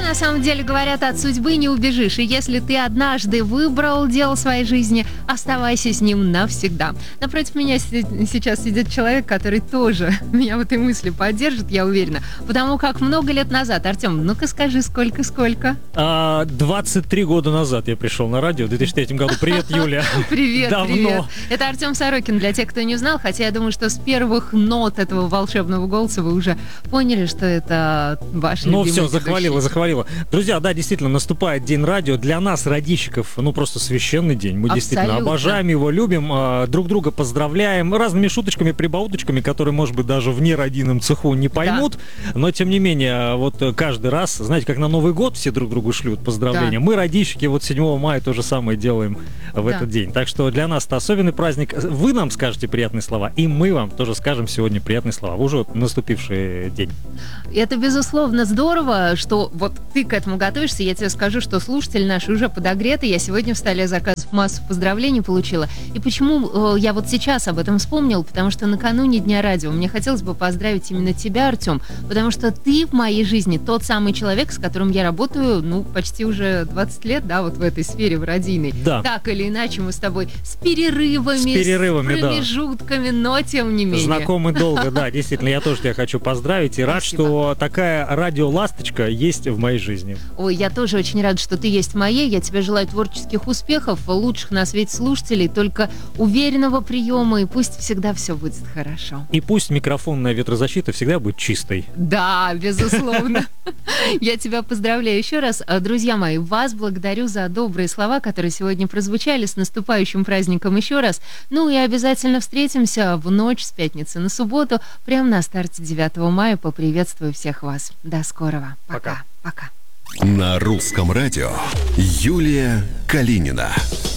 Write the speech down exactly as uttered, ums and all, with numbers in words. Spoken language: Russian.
на самом деле говорят, от судьбы не убежишь. И если ты однажды выбрал дело своей жизни, оставайся с ним навсегда. Напротив меня сейчас сидит человек, который тоже меня в этой мысли поддержит, я уверена. Потому как много лет назад, Артем, ну-ка скажи, сколько-сколько? А, двадцать три года назад я пришел на радио, в две тысячи третьем году. Привет, Юля. Привет, Давно. привет. Это Артем Сорокин, для тех, кто не знал, хотя я думаю, что с первых нот этого волшебного голоса вы уже поняли, что это ваш любимый. Ну все, захвалила, захвалила. Друзья, да, действительно, наступает День радио. Для нас, радищиков, ну просто священный день. Мы Абсолютно. Действительно обожаем его, любим, э, друг друга поздравляем разными шуточками, прибауточками, которые, может быть, даже в нерадийном цеху не поймут. Да. Но, тем не менее, вот каждый раз, знаете, как на Новый год все друг другу шлют поздравления. Да. Мы, радищики, вот седьмого мая то же самое делаем в да. этот день. Так что для нас это особенный праздник. Вы нам скажете приятные слова, и мы вам тоже скажем сегодня приятные слова. Уже вот наступивший день. Это, безусловно, здорово, что вот ты к этому готовишься. Я тебе скажу, что слушатели наши уже подогреты. Я сегодня в столе заказов массу поздравлений получила. И почему э, я вот сейчас об этом вспомнил? Потому что накануне Дня радио мне хотелось бы поздравить именно тебя, Артем, потому что ты в моей жизни тот самый человек, с которым я работаю, ну, почти уже двадцать лет, да, вот в этой сфере, в радийной. Да. Так или иначе мы с тобой с перерывами, с, перерывами, с промежутками, да. но тем не менее. Знакомы долго, да, действительно. Я тоже тебя хочу поздравить и рад, что такая радиоласточка есть в моей жизни. Ой, я тоже очень рада, что ты есть в моей. Я тебе желаю творческих успехов, лучших на свете слушателей, только уверенного приема, и пусть всегда все будет хорошо. И пусть микрофонная ветрозащита всегда будет чистой. Да, безусловно. Я тебя поздравляю еще раз. Друзья мои, вас благодарю за добрые слова, которые сегодня прозвучали. С наступающим праздником еще раз. Ну и обязательно встретимся в ночь с пятницы на субботу, прямо на старте девятого мая. Поприветствую всех вас. До скорого. Пока. Пока. На русском радио Юлия Калинина.